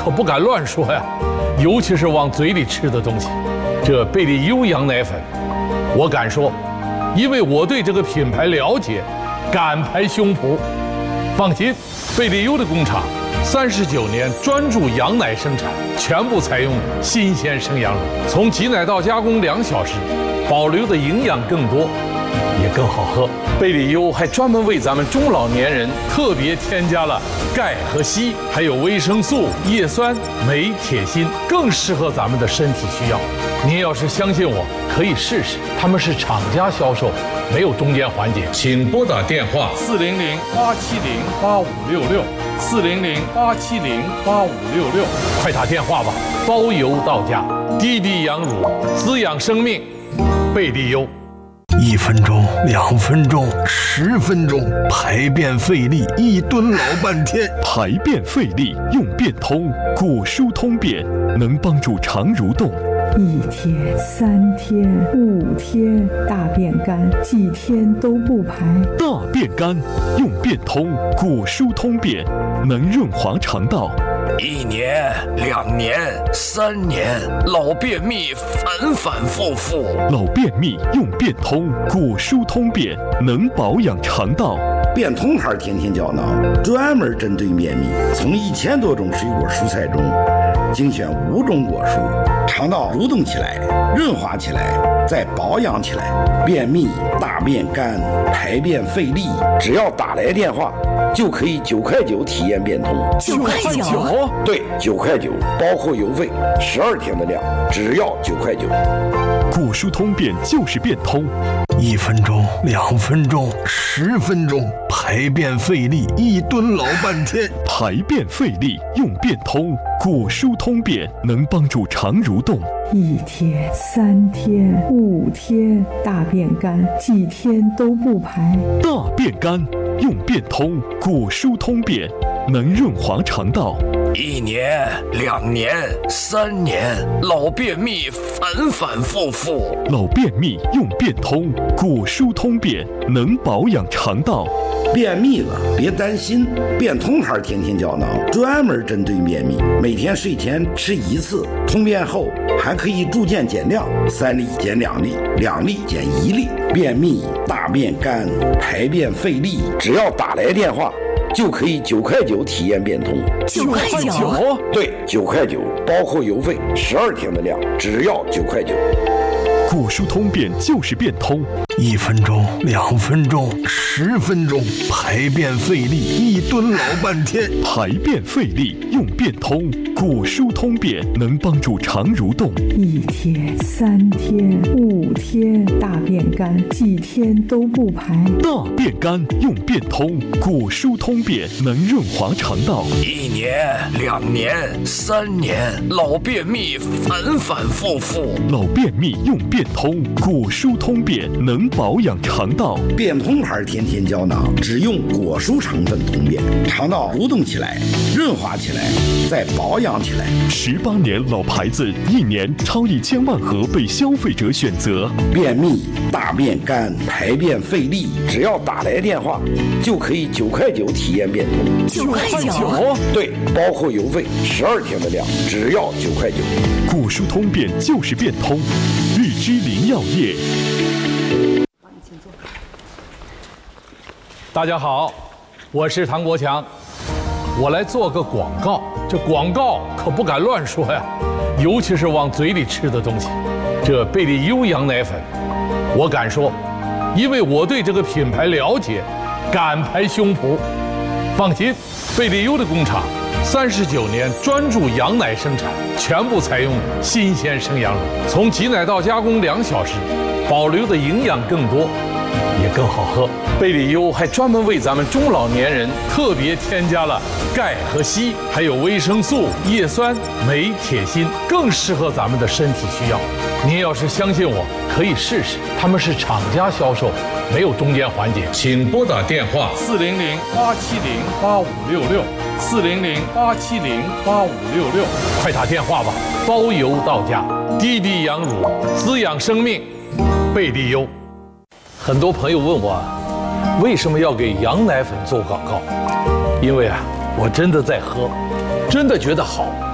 可不敢乱说呀，尤其是往嘴里吃的东西。这贝利优羊奶粉，我敢说，因为我对这个品牌了解，敢拍胸脯。放心，贝利优的工厂39年专注羊奶生产，全部采用新鲜生羊乳，从挤奶到加工2小时，保留的营养更多，也更好喝。贝利优还专门为咱们中老年人特别添加了钙和硒，还有维生素、叶酸、镁、铁、锌，更适合咱们的身体需要。您要是相信我，可以试试。他们是厂家销售，没有中间环节。请拨打电话400-870-8566，400-870-8566，快打电话吧，包邮到家。滴滴羊乳，滋养生命，贝利优。 1分钟、2分钟、10分钟，排便费力，一蹲老半天。 排便费力用便通，果舒通便能帮助肠蠕动。 1天、3天、5天，大便干，几天都不排。 大便干用便通，果舒通便能润滑肠道。 1年、2年、3年，老便秘反反复复。 老便秘用便通，果舒通便能保养肠道。 便通牌天天胶囊专门针对便秘，从1000多种水果蔬菜中精选5种果蔬，肠道蠕动起来，润滑起来，再保养起来。便秘、大便干、排便费力，只要打来电话，就可以9块9体验便通。 9块9？ 对，9块9，包括邮费，12天的量，只要9块9。 果舒通便就是便通。 1分钟、2分钟、10分钟，排便费力，一蹲老半天。 排便费力用便通，果舒通便能帮助肠蠕动。 1天、3天、5天，大便干，几天都不排。 大便干用便通，果舒通便能润滑肠道。 1年、2年、3年，老便秘反反复复。 老便秘用便通，果舒通便能保养肠道。 便秘了别担心，便通牌天天胶囊专门针对便秘，每天睡前吃1次，通便后还可以逐渐减量，3粒减2粒，2粒减1粒。便秘、大便干、排便费力，只要打来电话，就可以9块9体验便通。 9块9？ 对，9块9，包括邮费，12天的量，只要9块9。 果舒通便就是便通。 1分钟、2分钟、10分钟，排便费力，一蹲老半天。 排便费力用便通，果舒通便能帮助肠蠕动。 1天、3天、5天，大便干，几天都不排。 大便干用便通，果舒通便能润滑肠道。 1年、2年、3年，老便秘反反复复。 老便秘用便通，果舒通便能保养肠道。 便通牌天天胶囊只用果蔬成分通便，肠道蠕动起来，润滑起来，再保养起来。 18年老牌子，1年超1000万盒被消费者选择。 便秘、大便干、排便费力，只要打来电话，就可以9块9体验便通。 9块9？ 对，包括邮费，12天的量，只要9块9。 果舒通便就是便通，日之林药业。 大家好，我是唐国强，我来做个广告。这广告可不敢乱说呀，尤其是往嘴里吃的东西。这贝利优羊奶粉，我敢说，因为我对这个品牌了解，敢拍胸脯。放心，贝利优的工厂39年专注羊奶生产，全部采用新鲜生羊乳，从挤奶到加工2小时，保留的营养更多，也更好喝。贝利优还专门为咱们中老年人特别添加了钙和硒，还有维生素、叶酸、镁、铁、锌，更适合咱们的身体需要。您要是相信我，可以试试。他们是厂家销售，没有中间环节。请拨打电话400-870-8566，400-870-8566，快打电话吧，包邮到家。滴滴羊乳，滋养生命，贝利优。很多朋友问我，为什么要给羊奶粉做广告？因为我真的在喝，真的觉得好。